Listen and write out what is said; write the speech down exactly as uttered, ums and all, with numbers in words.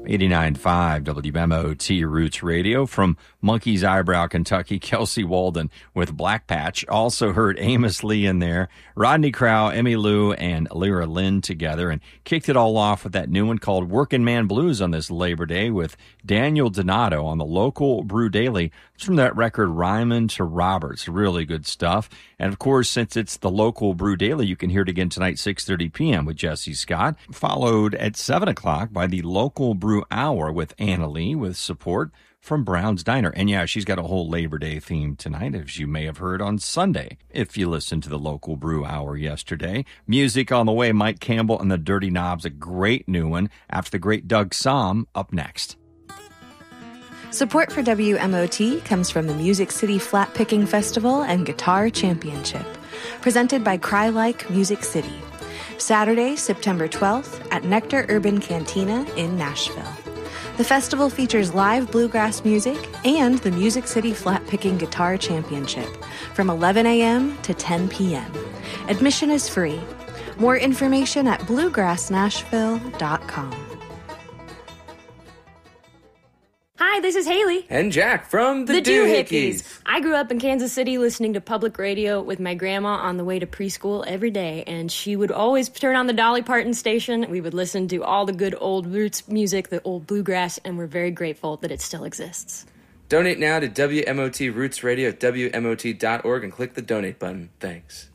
eighty-nine point five W M O T Roots Radio. From Monkey's Eyebrow, Kentucky, Kelsey Walden with Black Patch. Also heard Amos Lee in there, Rodney Crowell, Emmy Lou, and Lyra Lynn together, and kicked it all off with that new one called Working Man Blues on this Labor Day with Daniel Donato on the Local Brew Daily. It's from that record Ryman to Roberts. Really good stuff. And of course, since it's the Local Brew Daily, you can hear it again tonight, six thirty p.m. with Jesse Scott, followed at seven o'clock by the Local Brew Hour with Anna Lee with support from Brown's Diner. And yeah, she's got a whole Labor Day theme tonight, as you may have heard on Sunday, if you listened to the Local Brew Hour yesterday. Music on the way, Mike Campbell and the Dirty Knobs, a great new one, after the great Doug Somm, up next. Support for W M O T comes from the Music City Flat Picking Festival and Guitar Championship, presented by Cry Like Music City. Saturday, September twelfth at Nectar Urban Cantina in Nashville. The festival features live bluegrass music and the Music City Flat Picking Guitar Championship from eleven a.m. to ten p.m. Admission is free. More information at bluegrass nashville dot com. Hi, this is Haley. And Jack from The, the Doohickeys. I grew up in Kansas City listening to public radio with my grandma on the way to preschool every day, and she would always turn on the Dolly Parton station. We would listen to all the good old roots music, the old bluegrass, and we're very grateful that it still exists. Donate now to W M O T Roots Radio at W M O T dot org and click the donate button. Thanks.